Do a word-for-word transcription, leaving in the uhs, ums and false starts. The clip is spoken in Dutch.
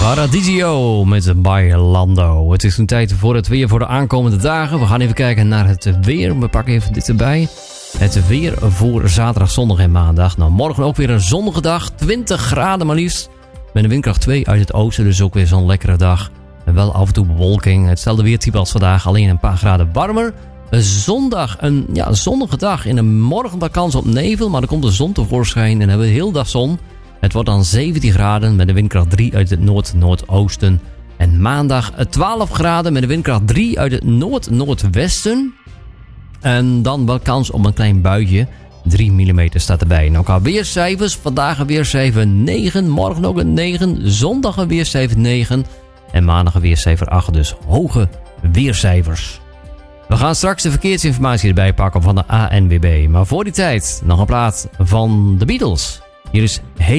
Paradiso met Bailando. Het is een tijd voor het weer voor de aankomende dagen. We gaan even kijken naar het weer. We pakken even dit erbij. Het weer voor zaterdag, zondag en maandag. Nou, morgen ook weer een zonnige dag. twintig graden maar liefst. Met een windkracht twee uit het oosten. Dus ook weer zo'n lekkere dag. En wel af en toe bewolking. Hetzelfde weertype als vandaag. Alleen een paar graden warmer. Een zondag, een ja, zonnige dag. In de morgen wat kans op nevel. Maar er komt de zon tevoorschijn. En hebben we heel dag zon. Het wordt dan zeventien graden met een windkracht drie uit het noord-noordoosten. En maandag twaalf graden met een windkracht drie uit het noord-noordwesten. En dan wel kans op een klein buitje. drie millimeter staat erbij. Nou, qua weercijfers. Vandaag een weercijfer negen. Morgen ook een negen. Zondag een weercijfer negen. En maandag een weercijfer acht. Dus hoge weercijfers. We gaan straks de verkeersinformatie erbij pakken van de A N W B. Maar voor die tijd nog een plaat van de Beatles. Hier is Hey.